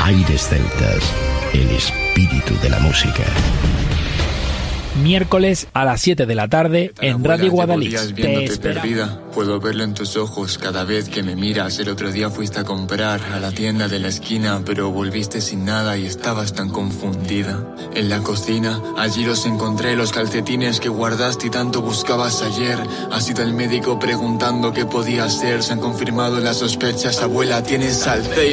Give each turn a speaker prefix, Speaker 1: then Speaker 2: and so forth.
Speaker 1: Aires celtas, el espíritu de la música.
Speaker 2: Miércoles a las 7 de la tarde en Radio Guadalix. Te
Speaker 3: perdida. Puedo verlo en tus ojos cada vez que me miras. El otro día fuiste a comprar a la tienda de la esquina, pero volviste sin nada y estabas tan confundida. En la cocina, allí los encontré, los calcetines que guardaste y tanto buscabas ayer. Ha sido el médico preguntando qué podía hacer. Se han confirmado las sospechas, abuela, tienes Alzheimer.